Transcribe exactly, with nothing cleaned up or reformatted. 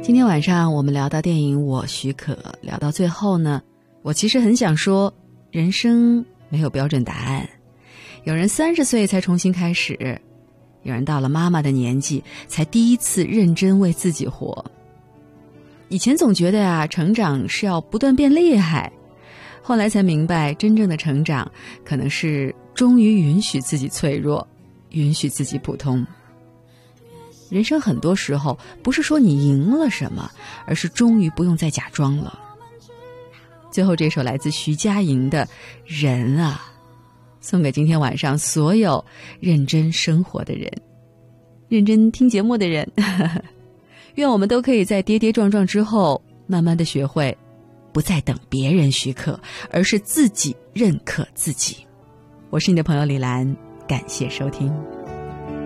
今天晚上我们聊到电影《我许可》，聊到最后呢，我其实很想说，人生没有标准答案。有人三十岁才重新开始，有人到了妈妈的年纪才第一次认真为自己活。以前总觉得啊，成长是要不断变厉害，后来才明白，真正的成长可能是终于允许自己脆弱，允许自己普通。人生很多时候不是说你赢了什么，而是终于不用再假装了。最后这首来自徐佳莹的《人啊》，送给今天晚上所有认真生活的人，认真听节目的人。愿我们都可以在跌跌撞撞之后，慢慢的学会不再等别人许可，而是自己认可自己。我是你的朋友李兰，感谢收听。